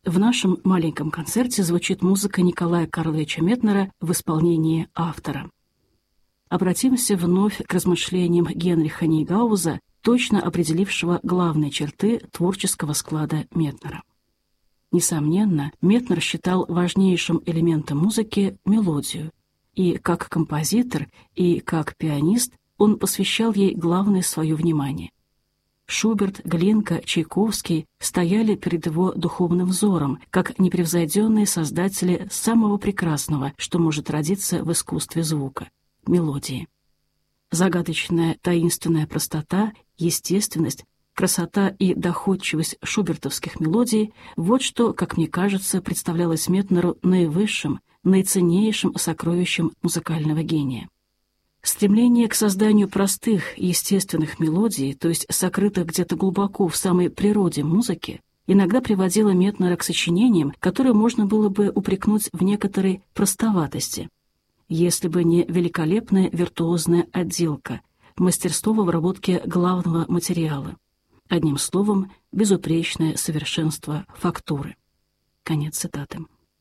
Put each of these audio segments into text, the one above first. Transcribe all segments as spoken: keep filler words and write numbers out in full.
В нашем маленьком концерте звучит музыка Николая Карловича Метнера в исполнении автора. Обратимся вновь к размышлениям Генриха Нейгауза, точно определившего главные черты творческого склада Метнера. Несомненно, Метнер считал важнейшим элементом музыки мелодию, и как композитор, и как пианист он посвящал ей главное свое внимание. Шуберт, Глинка, Чайковский стояли перед его духовным взором, как непревзойденные создатели самого прекрасного, что может родиться в искусстве звука — мелодии. Загадочная таинственная простота, естественность, красота и доходчивость шубертовских мелодий — вот что, как мне кажется, представлялось Метнеру наивысшим, наиценнейшим сокровищем музыкального гения. Стремление к созданию простых, естественных мелодий, то есть сокрытых где-то глубоко в самой природе музыки, иногда приводило Метнера к сочинениям, которые можно было бы упрекнуть в некоторой простоватости, если бы не великолепная виртуозная отделка, мастерство в обработке главного материала. Одним словом, безупречное совершенство фактуры. Конец цитаты.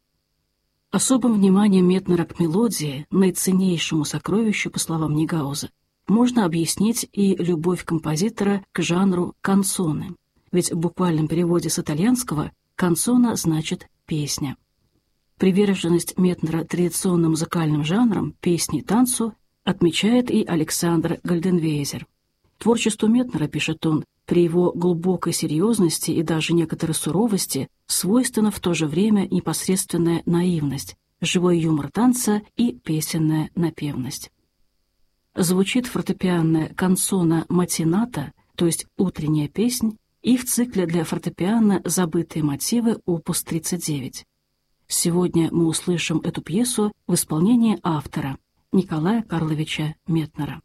Особым вниманием Метнера к мелодии, наиценнейшему сокровищу, по словам Нейгауза, можно объяснить и любовь композитора к жанру канцоне, ведь в буквальном переводе с итальянского канцона значит «песня». Приверженность Метнера традиционным музыкальным жанрам, песне и танцу, отмечает и Александр Гальденвейзер. Творчеству Метнера, пишет он, при его глубокой серьезности и даже некоторой суровости свойственна в то же время непосредственная наивность, живой юмор танца и песенная напевность. Звучит фортепианная канцона матината, то есть утренняя песнь, и в цикле для фортепиано «Забытые мотивы» опус тридцать девять. Сегодня мы услышим эту пьесу в исполнении автора Николая Карловича Метнера.